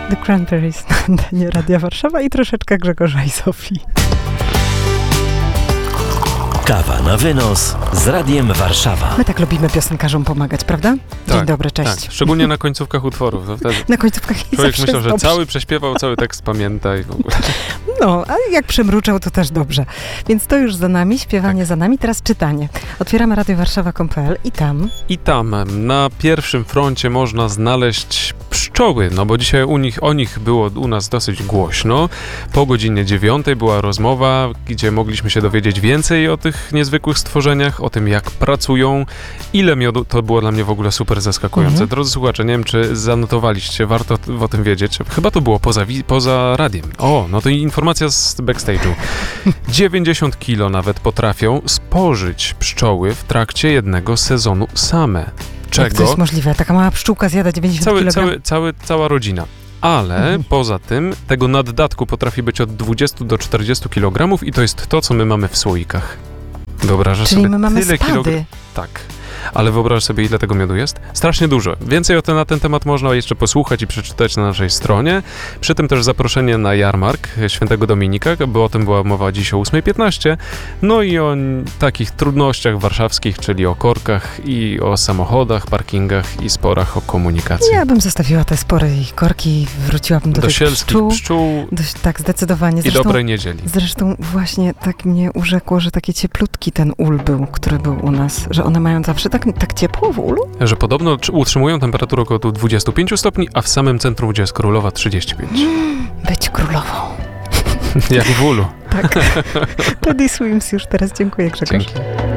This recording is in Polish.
The Cranberries na antenie Radia Warszawa i troszeczkę Grzegorza i Zofii. Kawa na wynos z Radiem Warszawa. My tak lubimy piosenkarzom pomagać, prawda? Dzień dobry, cześć. Tak, szczególnie na końcówkach utworów. To wtedy na końcówkach człowiek myślał, że cały prześpiewał, cały tekst pamięta i w ogóle. No, a jak przemruczał, to też dobrze. Więc to już za nami, śpiewanie za nami, teraz czytanie. Otwieramy radiowarszawa.pl i tam Na pierwszym froncie można znaleźć pszczoły, no bo dzisiaj o nich było u nas dosyć głośno. Po godzinie 9 była rozmowa, gdzie mogliśmy się dowiedzieć więcej o tych niezwykłych stworzeniach, o tym, jak pracują, ile miodu. To było dla mnie w ogóle super zaskakujące. Drodzy słuchacze, nie wiem, czy zanotowaliście, warto o tym wiedzieć. Chyba to było poza radiem. No to informacja z backstage'u. 90 kilo nawet potrafią spożyć pszczoły w trakcie jednego sezonu same. Czego? Jak to jest możliwe? Taka mała pszczółka zjada 90 kg? Cała rodzina. Ale poza tym tego naddatku potrafi być od 20 do 40 kg i to jest to, co my mamy w słoikach. Wyobrażasz Czyli sobie my mamy tyle spady. Tak. Ale wyobraź sobie, ile tego miodu jest? Strasznie dużo. Więcej na ten temat można jeszcze posłuchać i przeczytać na naszej stronie. Przy tym też zaproszenie na jarmark Świętego Dominika, bo o tym była mowa dziś o 8:15. No i o takich trudnościach warszawskich, czyli o korkach i o samochodach, parkingach i sporach o komunikacji. Ja bym zostawiła te spory i korki i wróciłabym do tych sielskich pszczół. Tak, zdecydowanie. I dobrej niedzieli. Zresztą właśnie tak mnie urzekło, że taki cieplutki ten ul był, który był u nas, że one mają zawsze tak ciepło w ulu? Że podobno utrzymują temperaturę około 25 stopni, a w samym centrum, gdzie jest królowa, 35. Być królową. Jak w ulu. Tak. Teddy Swims już teraz. Dziękuję, Grzegorz. Dzięki.